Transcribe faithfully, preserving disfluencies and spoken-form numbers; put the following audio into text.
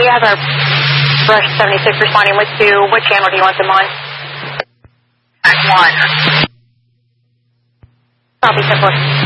you have our Rush seventy-six responding with two. What channel do you want them on? Act one. Copy, ten four.